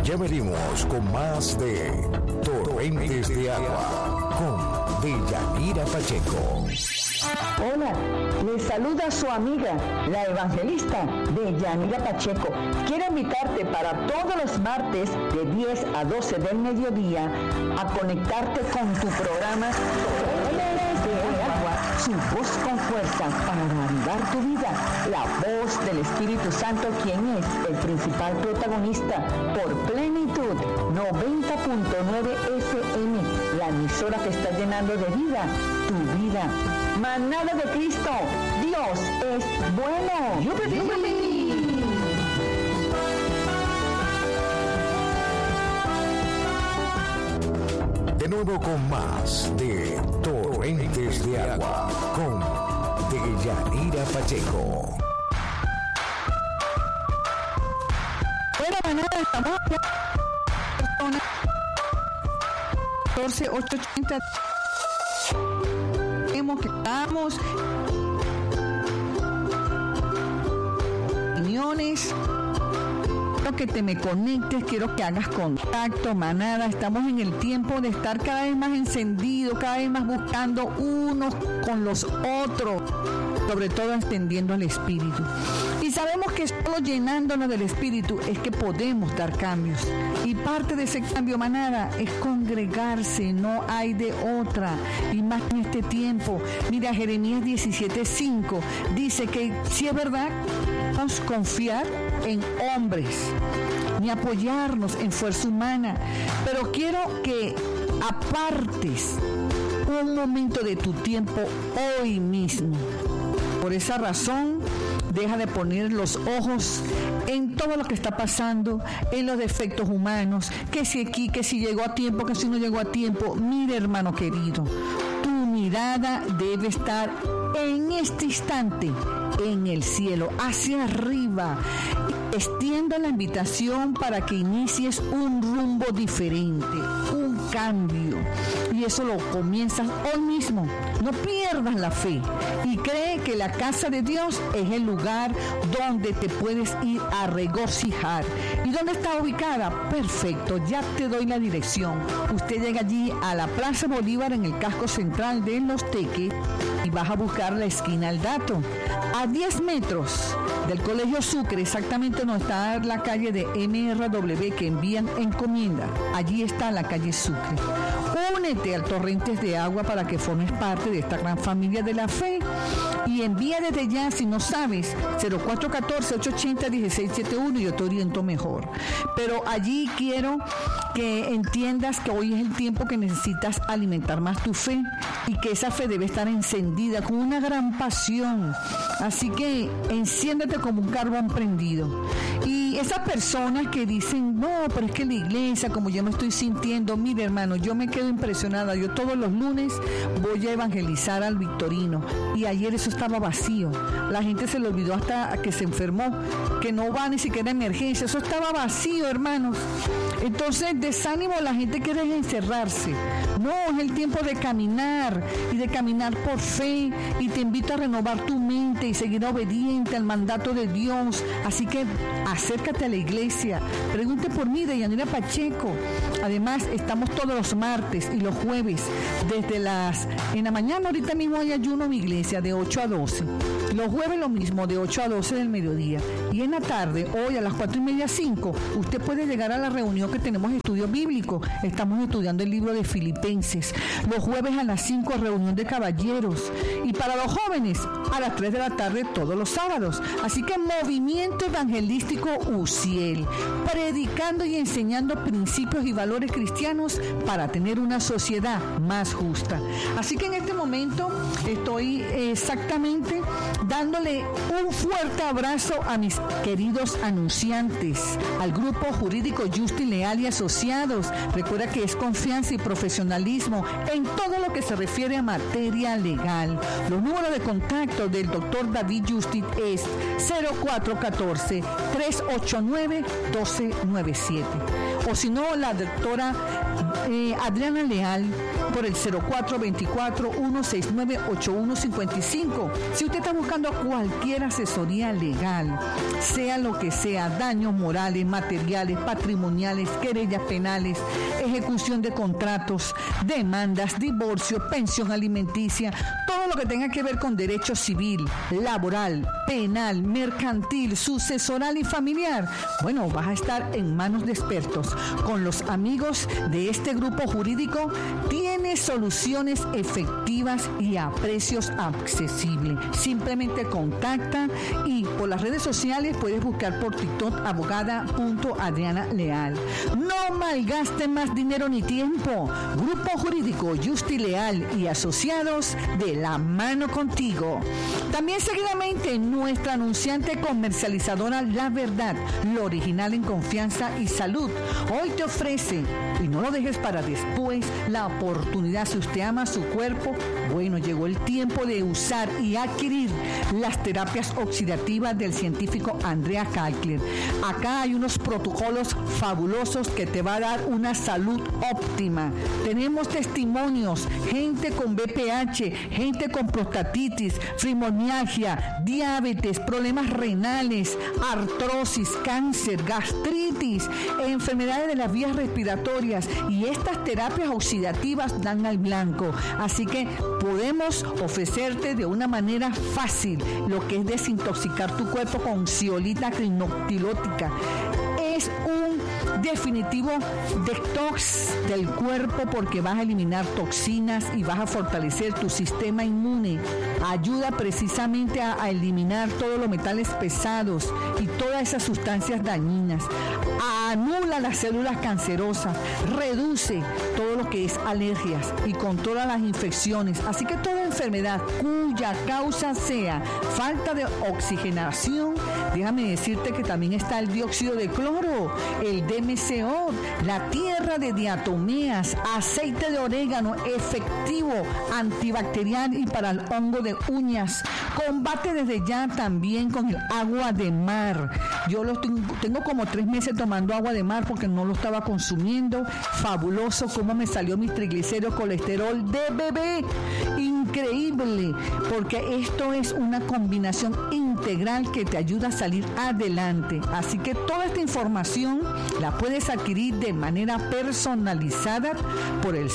Ya venimos con más de Torrentes de Agua con Deyanira Pacheco. Hola, les saluda su amiga, la evangelista Deyanira Pacheco. Quiero invitarte para todos los martes de 10 a 12 del mediodía a conectarte con tu programa Torrentes de Agua, su voz con fuerza para avivar tu vida. La voz del Espíritu Santo, quien es el principal protagonista por Plenitud 90.9 FM, la emisora que está llenando de vida tu vida. Manada de Cristo, Dios es bueno. De nuevo con más de Torrentes de Agua con Deyanira Pacheco. Bueno, manada, estamos ya. 14-880. Que estamos opiniones. Quiero que te me conectes, quiero que hagas contacto, manada. Estamos en el tiempo de estar cada vez más encendidos, cada vez más buscando unos con los otros, sobre todo extendiendo al Espíritu. Y sabemos que solo llenándonos del Espíritu es que podemos dar cambios. Y parte de ese cambio, manada, es congregarse, no hay de otra. Y más en este tiempo. Mira, Jeremías 17:5 dice que si es verdad, vamos a confiar en hombres, ni apoyarnos en fuerza humana. Pero quiero que apartes un momento de tu tiempo hoy mismo. Por esa razón, deja de poner los ojos en todo lo que está pasando, en los defectos humanos, que si aquí, que si llegó a tiempo, que si no llegó a tiempo. Mire, hermano querido, tu mirada debe estar en este instante en el cielo, hacia arriba. Extiendo la invitación para que inicies un rumbo diferente, un cambio. Y eso lo comienzas hoy mismo. No pierdas la fe y cree que la casa de Dios es el lugar donde te puedes ir a regocijar. ¿Y dónde está ubicada? Perfecto, ya te doy la dirección. Usted llega allí a la Plaza Bolívar en el casco central de Los Teques y vas a buscar la esquina al dato. A 10 metros del Colegio Sucre, exactamente donde está la calle de MRW que envían encomienda. Allí está la calle Sucre. Únete al Torrentes de Agua para que formes parte de esta gran familia de la fe. Y envía desde ya, si no sabes, 0414-880-1671 y yo te oriento mejor. Pero allí quiero que entiendas que hoy es el tiempo que necesitas alimentar más tu fe y que esa fe debe estar encendida con una gran pasión. Así que enciéndete como un carbón prendido. Y esas personas que dicen, no, pero es que la iglesia, como yo me estoy sintiendo, mire hermano, yo me quedo impresionada. Yo todos los lunes voy a evangelizar al Victorino y ayer eso estaba vacío. La gente se le olvidó hasta que se enfermó, que no va ni siquiera a emergencia. Eso estaba vacío, hermanos. Entonces, desánimo, la gente quiere encerrarse. No, es el tiempo de caminar y de caminar por fe. Y te invito a renovar tu mente y seguir obediente al mandato de Dios. Así que acércate a la iglesia. Pregunte por mí, Deyanira Pacheco. Además, estamos todos los martes y los jueves en la mañana, ahorita mismo hay ayuno en mi iglesia de 8 a 12. Los jueves lo mismo, de 8 a 12 del mediodía. Y en la tarde, hoy a las 4:30, 5, usted puede llegar a la reunión que tenemos de estudio bíblico. Estamos estudiando el libro de Filipenses. Los jueves a las 5, reunión de caballeros. Y para los jóvenes, a las 3 de la tarde todos los sábados. Así que Movimiento Evangelístico UCIEL, predicando y enseñando principios y valores cristianos para tener una sociedad más justa. Así que en este momento estoy exactamente dándole un fuerte abrazo a mis queridos anunciantes, al grupo jurídico Justi Leal y Asociados. Recuerda que es confianza y profesionalismo en todo lo que se refiere a materia legal. Los números de contacto del doctor David Justi es 0414-389-1297. O si no, la doctora Adriana Leal por el 0424-169-8155. Si usted está buscando cualquier asesoría legal, sea lo que sea, daños morales, materiales, patrimoniales, querellas penales, ejecución de contratos, demandas, divorcio, pensión alimenticia, todo lo que tenga que ver con derecho civil, laboral, penal, mercantil, sucesoral y familiar, bueno, vas a estar en manos de expertos. Con los amigos de este grupo jurídico tienes soluciones efectivas y a precios accesibles. Simplemente contacta y por las redes sociales puedes buscar por TikTok abogada.Adriana Leal. No malgaste más dinero ni tiempo. Grupo Jurídico Justi Leal y Asociados, de la mano contigo. También seguidamente nuestra anunciante comercializadora La Verdad, lo original en confianza y salud. Hoy te ofrece, y no lo dejes para después, la oportunidad. Si usted ama su cuerpo, bueno, llegó el tiempo de usar y adquirir las terapias oxidativas del científico Andrea Kalkler. Acá hay unos protocolos fabulosos que te va a dar una salud óptima. Tenemos testimonios, gente con BPH, gente con prostatitis, fibromialgia, diabetes, problemas renales, artrosis, cáncer, gastritis, enfermedades de las vías respiratorias, y estas terapias oxidativas dan al blanco. Así que podemos ofrecerte de una manera fácil lo que es desintoxicar tu cuerpo con zeolita crinoctilótica. Es un definitivo detox del cuerpo porque vas a eliminar toxinas y vas a fortalecer tu sistema inmune. Ayuda precisamente a eliminar todos los metales pesados y todas esas sustancias dañinas. Anula las células cancerosas, reduce todo lo que es alergias y controla las infecciones. Así que toda enfermedad cuya causa sea falta de oxigenación, déjame decirte que también está el dióxido de cloro, el DMCO, la tierra de diatomeas, aceite de orégano, efectivo, antibacterial y para el hongo de uñas. Combate desde ya también con el agua de mar. Yo tengo como 3 meses tomando agua de mar porque no lo estaba consumiendo. Fabuloso cómo me salió mi triglicéridos, colesterol de bebé. Increíble, porque esto es una combinación integral que te ayuda a salir adelante. Así que toda esta información la puedes adquirir de manera personalizada por el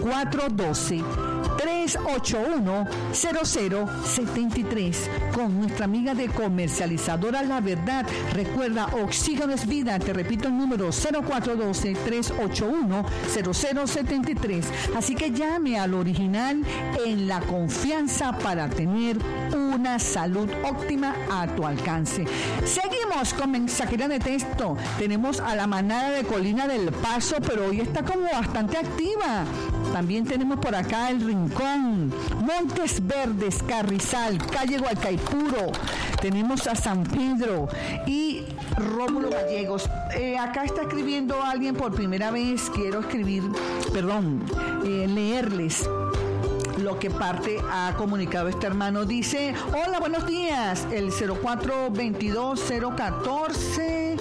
0412-381-0073 con nuestra amiga de comercializadora La Verdad. Recuerda, oxígeno es vida. Te repito el número 0412-381-0073. Así que llame al original en la confianza para tener una salud óptima a tu alcance. Seguimos con mensajería de texto. Tenemos a la manada de Colina del Paso, pero hoy está como bastante activa. También tenemos por acá el Rincón, Montes Verdes, Carrizal, Calle Gualcaipuro. Tenemos a San Pedro y Rómulo Gallegos. Acá está escribiendo alguien por primera vez. Quiero leerles lo que parte ha comunicado este hermano. Dice: hola, buenos días. El 0422-014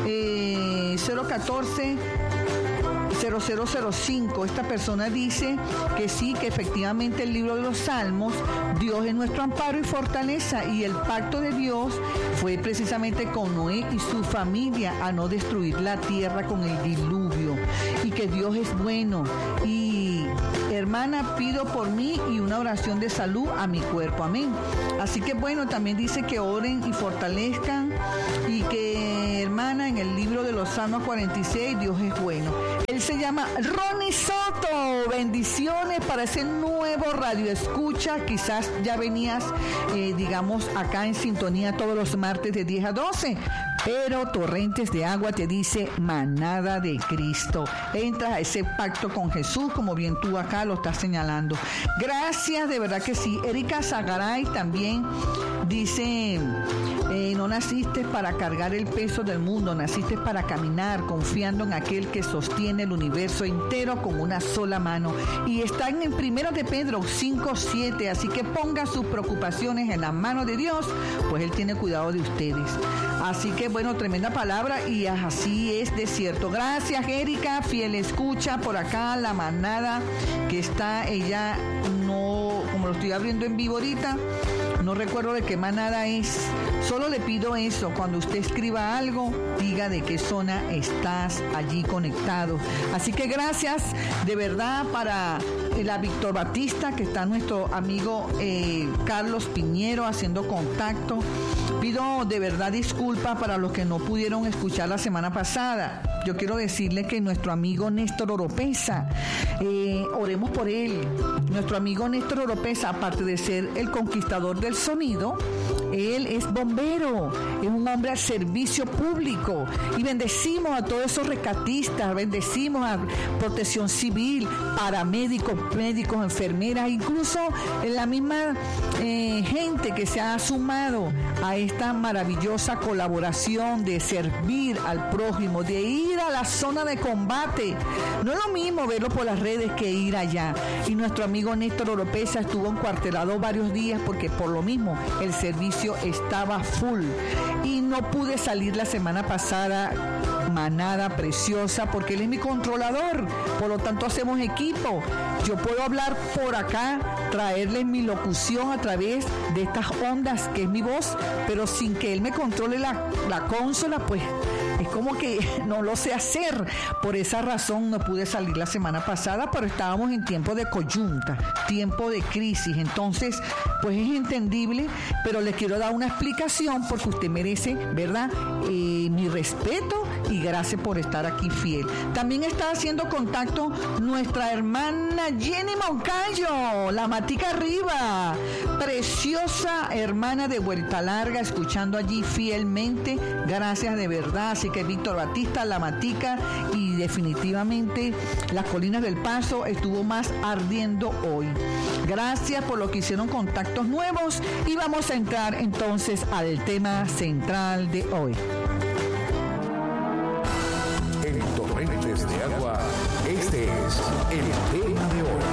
0005. Esta persona dice que sí, que efectivamente el libro de los Salmos, Dios es nuestro amparo y fortaleza, y el pacto de Dios fue precisamente con Noé y su familia a no destruir la tierra con el diluvio, y que Dios es bueno. Y hermana, pido por mí y una oración de salud a mi cuerpo, amén. Así que bueno, también dice que oren y fortalezcan, y que hermana, en el libro de los Salmos 46, Dios es bueno. Él se llama Ronnie Soto. Bendiciones para ese nuevo radio escucha. Quizás ya venías, acá en sintonía todos los martes de 10 a 12. Pero Torrentes de Agua te dice manada de Cristo. Entras a ese pacto con Jesús, como bien tú acá lo estás señalando. Gracias, de verdad que sí. Erika Zagaray también dice, no naciste para cargar el peso del mundo, naciste para caminar confiando en aquel que sostiene el universo entero con una sola mano. Y está en el 1 de Pedro 5:7, así que ponga sus preocupaciones en la mano de Dios, pues Él tiene cuidado de ustedes. Así que bueno, tremenda palabra y así es de cierto. Gracias, Erika, fiel escucha por acá, la manada que está, ella no, como lo estoy abriendo en vivo ahorita, no recuerdo de qué manada es. Solo le pido eso, cuando usted escriba algo, diga de qué zona estás allí conectado. Así que gracias de verdad para la Víctor Batista, que está nuestro amigo Carlos Piñero haciendo contacto. Pido de verdad disculpas para los que no pudieron escuchar la semana pasada. Yo quiero decirle que nuestro amigo Néstor Oropesa, oremos por él. Nuestro amigo Néstor Oropesa, aparte de ser el conquistador del sonido, él es bombero, es un hombre al servicio público. Y bendecimos a todos esos rescatistas, bendecimos a Protección Civil, paramédicos, médicos, enfermeras, incluso la misma gente que se ha sumado a esta maravillosa colaboración de servir al prójimo, de ir a la zona de combate. No es lo mismo verlo por las redes que ir allá. Y nuestro amigo Néstor Oropesa estuvo encuartelado varios días porque por lo mismo el servicio estaba full. Y no pude salir la semana pasada, manada preciosa, porque él es mi controlador. Por lo tanto hacemos equipo. Yo puedo hablar por acá, traerles mi locución a través de estas ondas que es mi voz, pero sin que él me controle la consola, pues es como que no lo sé hacer. Por esa razón no pude salir la semana pasada, pero estábamos en tiempo de coyunta, tiempo de crisis. Entonces, pues es entendible, pero le quiero dar una explicación porque usted merece, ¿verdad? Mi respeto y gracias por estar aquí fiel. También está haciendo contacto nuestra hermana Jenny Moncayo, la matica arriba, preciosa hermana de Vuelta Larga, escuchando allí fielmente. Gracias de verdad. Así que Víctor Batista, la matica, y definitivamente las Colinas del Paso estuvo más ardiendo hoy. Gracias por lo que hicieron contactos nuevos y vamos a entrar entonces al tema central de hoy. En Torrentes de Agua, este es el tema de hoy.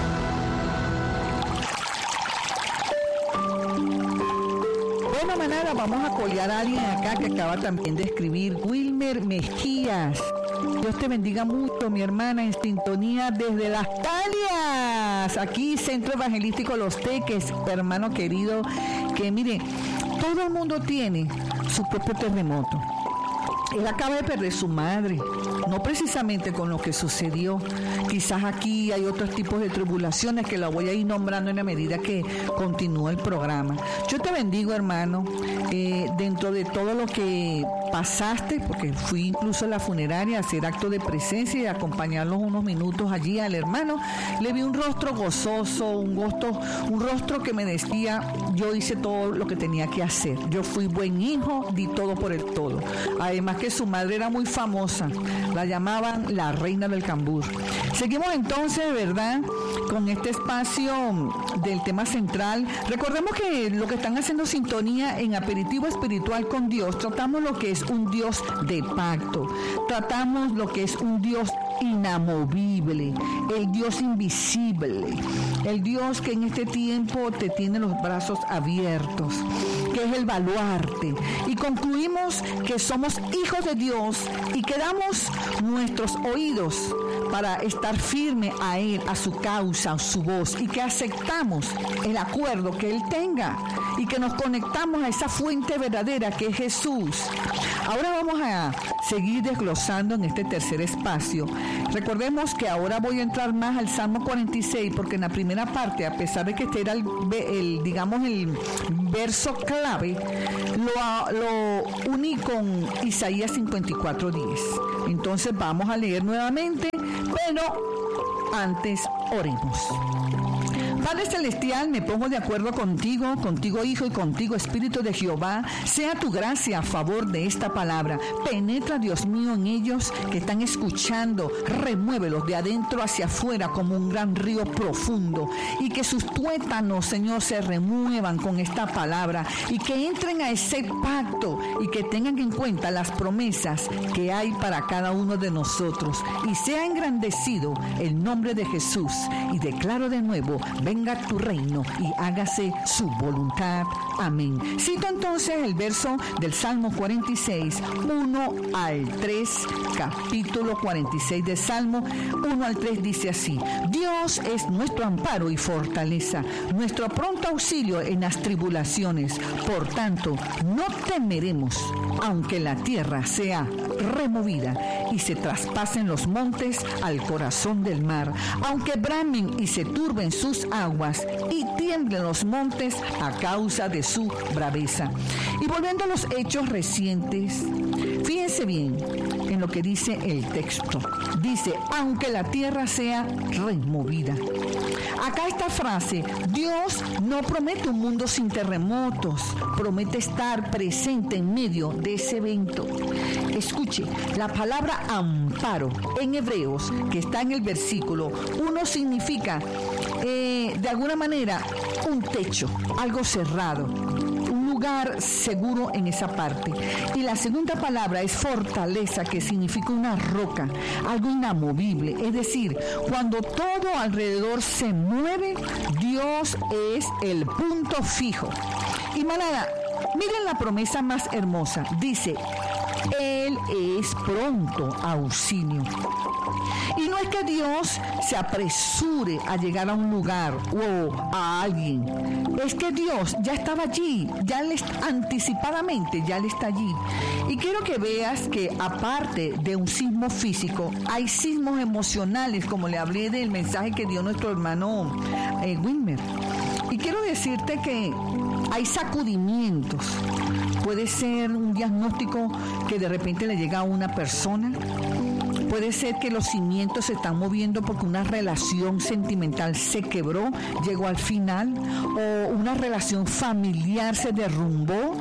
Bueno, manada, vamos a colear a alguien acá que acaba también de escribir, Wilmer Mejías. Dios te bendiga mucho, mi hermana, en sintonía desde Las Talias, aquí Centro Evangelístico Los Teques, hermano querido, que mire, todo el mundo tiene su propio terremoto. Él acaba de perder su madre, no precisamente con lo que sucedió. Quizás aquí hay otros tipos de tribulaciones que la voy a ir nombrando en la medida que continúa el programa. Yo te bendigo, hermano, dentro de todo lo que pasaste, porque fui incluso a la funeraria a hacer acto de presencia y a acompañarlos unos minutos allí al hermano. Le vi un rostro gozoso, un rostro que me decía, yo hice todo lo que tenía que hacer. Yo fui buen hijo, di todo por el todo. Además que su madre era muy famosa, la llamaban la reina del cambur. Seguimos entonces, ¿verdad?, con este espacio del tema central. Recordemos que lo que están haciendo sintonía en Aperitivo Espiritual con Dios, tratamos lo que es un Dios de pacto, tratamos lo que es un Dios inamovible, el Dios invisible, el Dios que en este tiempo te tiene los brazos abiertos, que es el baluarte, y concluimos que somos hijos de Dios y que damos nuestros oídos para estar firme a Él, a su causa, a su voz, y que aceptamos el acuerdo que Él tenga y que nos conectamos a esa fuente verdadera que es Jesús. Ahora vamos a seguir desglosando en este tercer espacio. Recordemos que ahora voy a entrar más al Salmo 46, porque en la primera parte, a pesar de que este era el verso clave, lo uní con Isaías 54:10. Entonces vamos a leer nuevamente, pero antes oremos. Padre Celestial, me pongo de acuerdo contigo, Hijo, y contigo, Espíritu de Jehová. Sea tu gracia a favor de esta palabra. Penetra, Dios mío, en ellos que están escuchando. Remuévelos de adentro hacia afuera como un gran río profundo. Y que sus tuétanos, Señor, se remuevan con esta palabra. Y que entren a ese pacto y que tengan en cuenta las promesas que hay para cada uno de nosotros. Y sea engrandecido el nombre de Jesús. Y declaro de nuevo, venga tu reino y hágase su voluntad. Amén. Cito entonces el verso del Salmo 46, 1 al 3, capítulo 46 de Salmo, 1 al 3 dice así: Dios es nuestro amparo y fortaleza, nuestro pronto auxilio en las tribulaciones. Por tanto, no temeremos, aunque la tierra sea removida y se traspasen los montes al corazón del mar, aunque bramen y se turben sus aguas y tiemblen los montes a causa de su braveza. Y volviendo a los hechos recientes, fíjense bien en lo que dice el texto. Dice, aunque la tierra sea removida. Acá esta frase, Dios no promete un mundo sin terremotos, promete estar presente en medio de ese evento. Escuche, la palabra amparo en hebreos, que está en el versículo 1, significa de alguna manera un techo, algo cerrado, un lugar seguro en esa parte. Y la segunda palabra es fortaleza, que significa una roca, algo inamovible. Es decir, cuando todo alrededor se mueve, Dios es el punto fijo. Y manada, miren la promesa más hermosa. Dice, Él es pronto auxilio. Y no es que Dios se apresure a llegar a un lugar o a alguien. Es que Dios ya estaba allí, anticipadamente ya Él está allí. Y quiero que veas que aparte de un sismo físico, hay sismos emocionales, como le hablé del mensaje que dio nuestro hermano Wilmer. Y quiero decirte que hay sacudimientos. Puede ser un diagnóstico que de repente le llega a una persona. Puede ser que los cimientos se están moviendo porque una relación sentimental se quebró, llegó al final, o una relación familiar se derrumbó.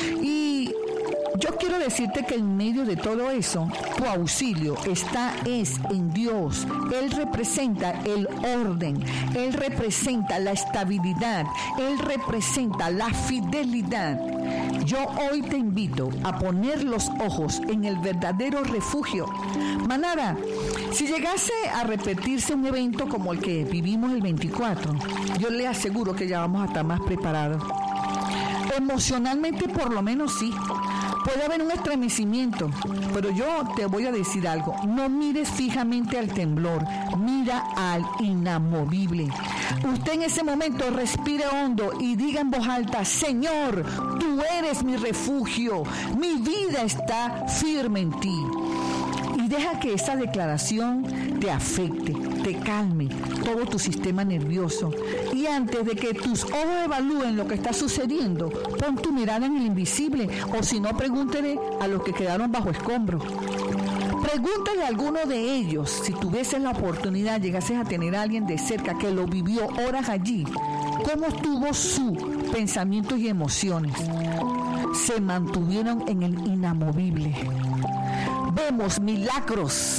Y yo quiero decirte que en medio de todo eso, tu auxilio es en Dios. Él representa el orden, Él representa la estabilidad, Él representa la fidelidad. Yo hoy te invito a poner los ojos en el verdadero refugio. Manada, si llegase a repetirse un evento como el que vivimos el 24, yo le aseguro que ya vamos a estar más preparados. Emocionalmente, por lo menos sí. Puede haber un estremecimiento, pero yo te voy a decir algo. No mires fijamente al temblor, mira al inamovible. Usted en ese momento respire hondo y diga en voz alta, Señor, tú eres mi refugio, mi vida está firme en ti. Y deja que esa declaración te afecte, te calme todo tu sistema nervioso. Y antes de que tus ojos evalúen lo que está sucediendo, pon tu mirada en el invisible, o si no, pregúntele a los que quedaron bajo escombros. Pregúntale a alguno de ellos, si tuvieses la oportunidad, llegases a tener a alguien de cerca que lo vivió horas allí, cómo estuvo sus pensamientos y emociones. Se mantuvieron en el inamovible. Vemos milagros,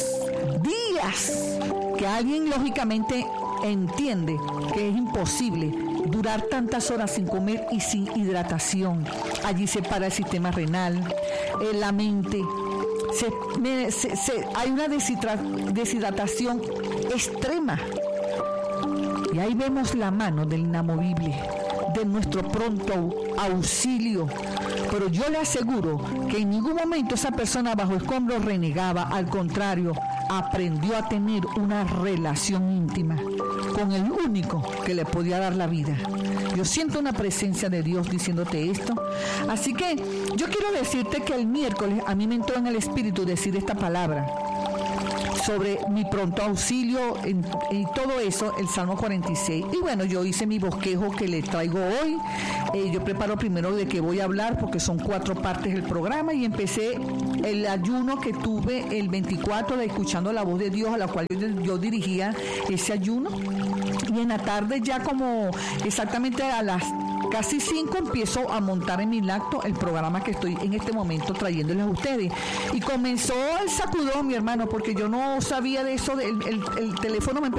días, que alguien lógicamente entiende que es imposible durar tantas horas sin comer y sin hidratación. Allí se para el sistema renal, la mente, hay una deshidratación extrema. Y ahí vemos la mano del inamovible, de nuestro pronto auxilio. Pero yo le aseguro que en ningún momento esa persona bajo escombros renegaba. Al contrario, aprendió a tener una relación íntima con el único que le podía dar la vida. Yo siento una presencia de Dios diciéndote esto. Así que yo quiero decirte que el miércoles a mí me entró en el espíritu decir esta palabra sobre mi pronto auxilio y todo eso, el Salmo 46. Y bueno, yo hice mi bosquejo que le traigo hoy. Yo preparo primero de qué voy a hablar porque son 4 partes del programa y empecé el ayuno que tuve el 24 de Escuchando la Voz de Dios, a la cual yo dirigía ese ayuno. Y en la tarde, ya como exactamente a las casi 5, empiezo a montar en mi lacto el programa que estoy en este momento trayéndoles a ustedes. Y comenzó el sacudón, mi hermano, porque yo no sabía de eso. El teléfono me empezó